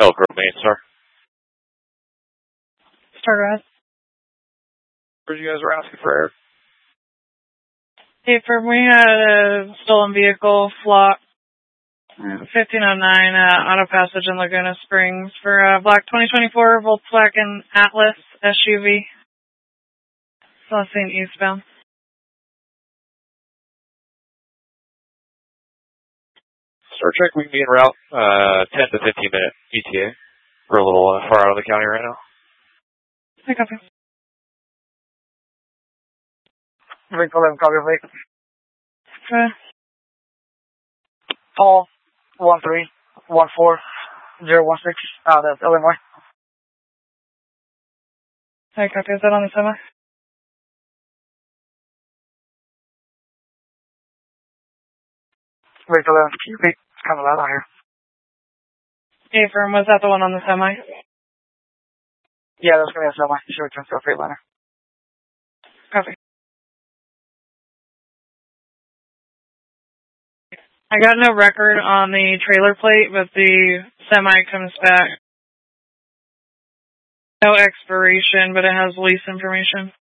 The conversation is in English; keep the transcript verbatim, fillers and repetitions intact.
Elk Grove, Main Star. Star, go ahead. Where you guys were asking for air? Hey, firm, we had a stolen vehicle, flock fifteen oh nine, uh, Auto Passage in Laguna Springs for a black twenty twenty-four Volkswagen Atlas S U V. Last seen eastbound. Star Trek, we can be en route, uh, ten to fifteen minute E T A. We're a little uh, far out of the county right now. I copy. Ring eleven, copy of eight. Okay. Paul, one three one four zero one six, uh, that's Illinois. I copy. Is that on the semi? Ring eleven, can you repeat? It's kind of loud out here. Hey, firm, was that the one on the semi? Yeah, that's going to be a semi. Should return to a Freightliner. Copy. I got no record on the trailer plate, but the semi comes back. No expiration, but it has lease information.